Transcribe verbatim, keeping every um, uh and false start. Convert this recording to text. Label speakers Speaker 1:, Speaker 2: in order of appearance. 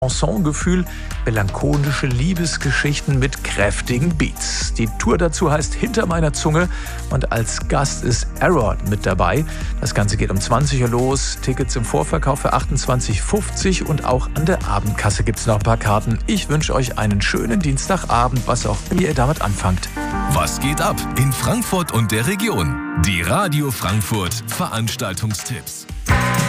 Speaker 1: Chanson-Gefühl, melancholische Liebesgeschichten mit kräftigen Beats. Die Tour dazu heißt Hinter meiner Zunge und als Gast ist Error mit dabei. Das Ganze geht um zwanzig Uhr los, Tickets im Vorverkauf für achtundzwanzig fünfzig und auch an der Abendkasse gibt es noch ein paar Karten. Ich wünsche euch einen schönen Dienstagabend, was auch immer ihr damit anfangt.
Speaker 2: Was geht ab in Frankfurt und der Region? Die Radio Frankfurt Veranstaltungstipps.